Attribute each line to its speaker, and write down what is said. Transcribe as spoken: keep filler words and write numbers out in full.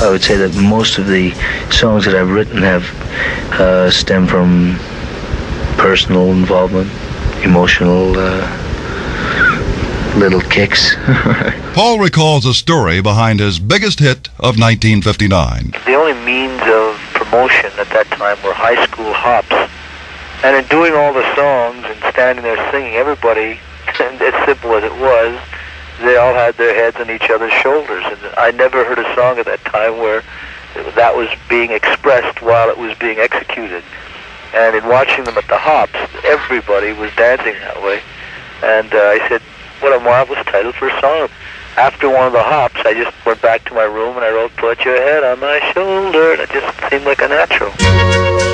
Speaker 1: I would say that most of the songs that I've written have uh, stemmed from personal involvement, emotional uh, little kicks.
Speaker 2: Paul recalls a story behind his biggest hit of nineteen fifty-nine.
Speaker 1: The only means of promotion at that time were high school hops. And in doing all the songs and standing there singing, everybody, as simple as it was, they all had their heads on each other's shoulders. And I never heard a song at that time where that was being expressed while it was being executed. And in watching them at the hops, everybody was dancing that way. And uh, I said, what a marvelous title for a song. After one of the hops, I just went back to my room and I wrote, "Put your head on my shoulder," and it just seemed like a natural.